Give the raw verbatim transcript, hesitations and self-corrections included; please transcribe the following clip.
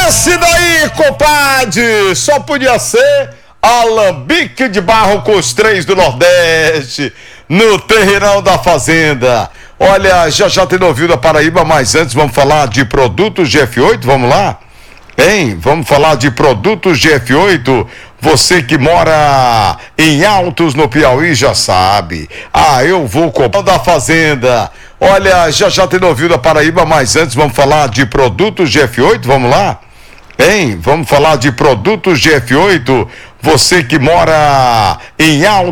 Esse daí, compadre, só podia ser Alambique de Barro com os três do Nordeste, no terreirão da Fazenda. Olha, já já tem ouvido da Paraíba, mas antes vamos falar de produtos G F oito, vamos lá? Hein? Vamos falar de produtos G F oito. Você que mora em Altos, no Piauí, já sabe. Ah, eu vou comprar da Fazenda. Olha, já já tem ouvido da Paraíba, mas antes vamos falar de produtos G F oito, vamos lá? Hein? Vamos falar de produtos G F oito. Você que mora em Altos.